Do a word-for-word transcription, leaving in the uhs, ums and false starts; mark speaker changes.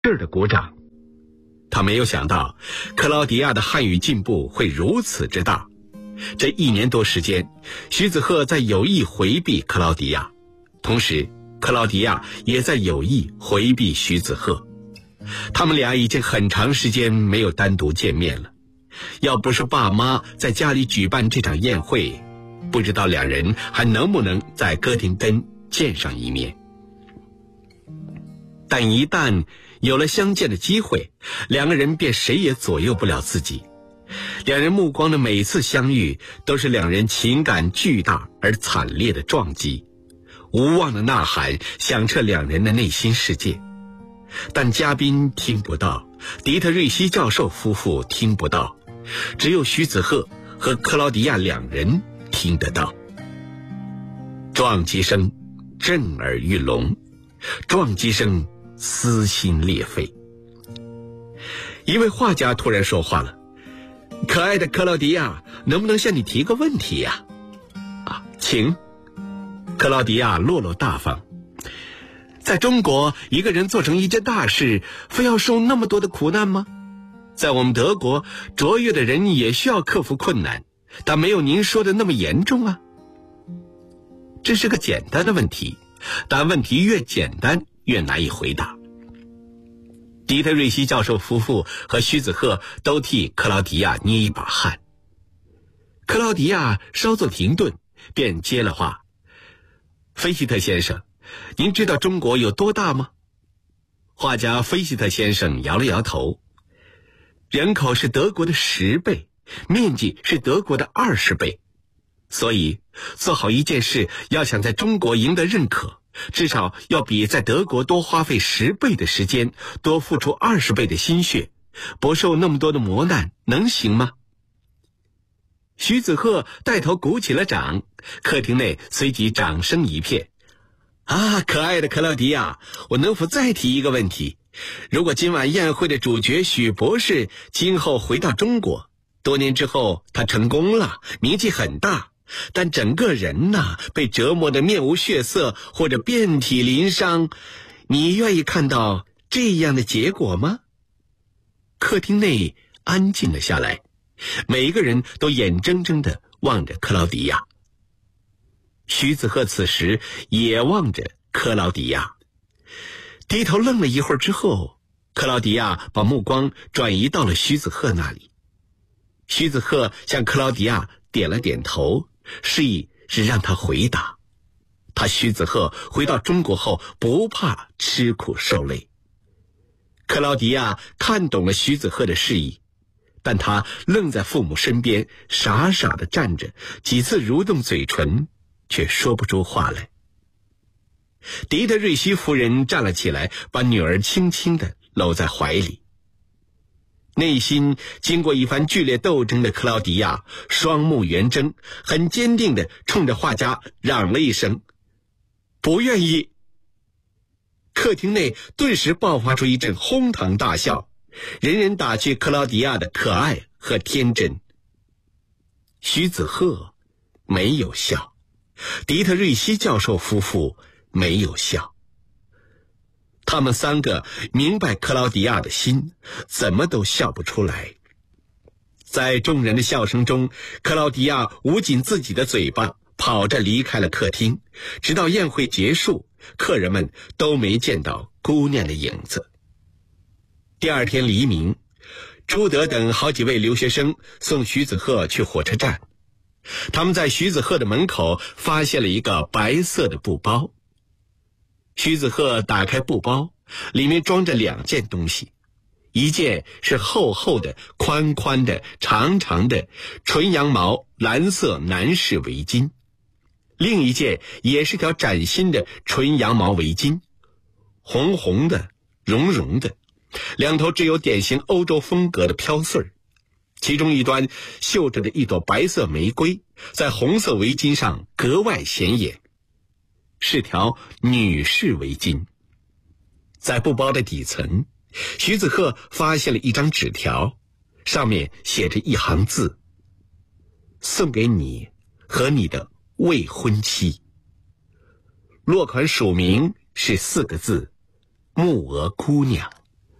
Speaker 1: 劲儿的鼓掌。他没有想到克劳迪亚的汉语进步会如此之大。这一年多时间，徐子鹤在有意回避克劳迪亚，同时克劳迪亚也在有意回避徐子鹤。他们俩已经很长时间没有单独见面了，要不是爸妈在家里举办这场宴会，不知道两人还能不能在哥廷根见上一面。但一旦有了相见的机会，两个人便谁也左右不了自己。两人目光的每次相遇，都是两人情感巨大而惨烈的撞击，无望的呐喊响彻两人的内心世界。但嘉宾听不到，迪特瑞希教授夫妇听不到，只有徐子鹤和克劳迪亚两人听得到。撞击声震耳欲聋，撞击声撕心裂肺。一位画家突然说话了：“可爱的克劳迪亚，能不能向你提个问题呀？”啊，请。克劳迪亚落落大方。在中国，一个人做成一件大事，非要受那么多的苦难吗？在我们德国，卓越的人也需要克服困难，但没有您说的那么严重啊。这是个简单的问题，但问题越简单，越难以回答。迪特瑞希教授夫妇和徐子鹤都替克劳迪亚捏一把汗。克劳迪亚稍作停顿，便接了话：“菲希特先生，您知道中国有多大吗？”画家菲希特先生摇了摇头：“人口是德国的十倍，面积是德国的二十倍。所以，做好一件事，要想在中国赢得认可，至少要比在德国多花费十倍的时间，多付出二十倍的心血，不受那么多的磨难，能行吗？”徐子鹤带头鼓起了掌，客厅内随即掌声一片。啊，可爱的克劳迪亚，我能否再提一个问题？如果今晚宴会的主角许博士今后回到中国，多年之后他成功了，名气很大，但整个人呐，被折磨得面无血色或者遍体鳞伤，你愿意看到这样的结果吗？客厅内安静了下来，每一个人都眼睁睁地望着克劳迪亚。徐子鹤此时也望着克劳迪亚，低头愣了一会儿之后，克劳迪亚把目光转移到了徐子鹤那里。徐子鹤向克劳迪亚点了点头，示意是让他回答。他徐子鹤回到中国后不怕吃苦受累。克劳迪亚看懂了徐子鹤的示意，但他愣在父母身边，傻傻地站着，几次蠕动嘴唇，却说不出话来。迪特瑞希夫人站了起来，把女儿轻轻地搂在怀里。内心经过一番剧烈斗争的克劳迪亚双目圆睁，很坚定地冲着画家嚷了一声：“不愿意！”客厅内顿时爆发出一阵哄堂大笑，人人打趣克劳迪亚的可爱和天真。徐子鹤没有笑，迪特瑞希教授夫妇没有笑。他们三个明白克劳迪亚的心，怎么都笑不出来。在众人的笑声中，克劳迪亚捂紧自己的嘴巴，跑着离开了客厅，直到宴会结束，客人们都没见到姑娘的影子。第二天黎明，朱德等好几位留学生送徐子鹤去火车站。他们在徐子鹤的门口发现了一个白色的布包。徐子鹤打开布包，里面装着两件东西，一件是厚厚的、宽宽的、长长的纯羊毛蓝色男士围巾，另一件也是条崭新的纯羊毛围巾，红红的、绒绒的，两头只有典型欧洲风格的飘穗儿，其中一端绣着的一朵白色玫瑰，在红色围巾上格外显眼，是条女士围巾。在布包的底层，徐子鹤发现了一张纸条，上面写着一行字：送给你和你的未婚妻。落款署名是四个字：木娥姑娘。